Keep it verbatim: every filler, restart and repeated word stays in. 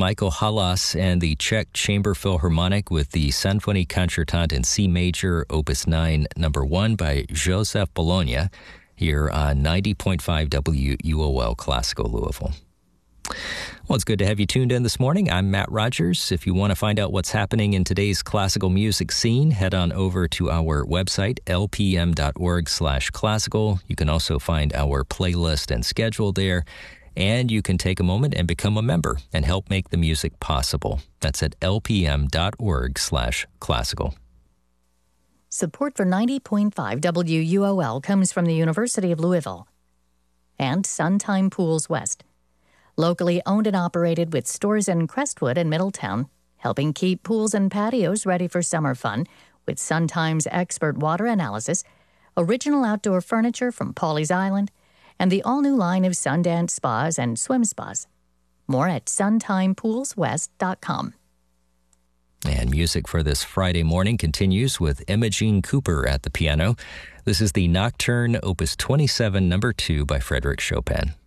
Michael Halas and the Czech Chamber Philharmonic with the Sinfonie Concertante in C major, Opus nine, number one by Joseph Bologna, here on ninety point five W U O L Classical Louisville. Well, it's good to have you tuned in this morning. I'm Matt Rogers. If you want to find out what's happening in today's classical music scene, head on over to our website, l p m dot org slash classical. You can also find our playlist and schedule there, and you can take a moment and become a member and help make the music possible. That's at l p m dot org slash classical. Support for ninety point five W U O L comes from the University of Louisville and Suntime Pools West. Locally owned and operated with stores in Crestwood and Middletown, helping keep pools and patios ready for summer fun with Suntime's expert water analysis, original outdoor furniture from Pawleys Island, and the all-new line of Sundance spas and swim spas. More at suntime pools west dot com. And music for this Friday morning continues with Imogene Cooper at the piano. This is the Nocturne, Opus twenty-seven, number two by Frédéric Chopin.